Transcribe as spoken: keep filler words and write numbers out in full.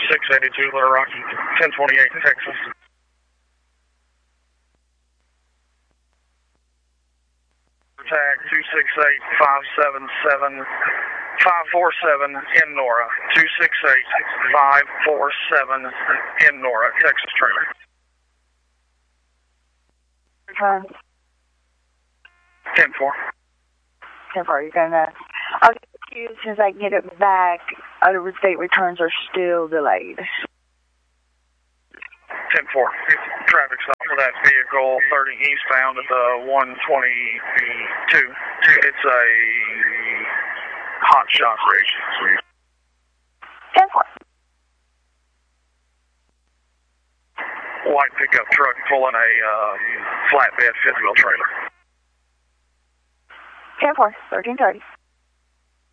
six eighty-two Little Rock, ten twenty-eight Texas. Tag two six eight five seven seven five four seven in Nora. two six eight five four seven in Nora, Texas trailer. Return. ten four. ten four, you're gonna, I'll get to you as soon as I can get it back. Other state returns are still delayed. ten four. Traffic stop for that vehicle thirty eastbound at the one twenty-two. It's a hot shot bridge. ten four. White pickup truck pulling a uh, flatbed fifth wheel trailer. ten four, thirteen thirty.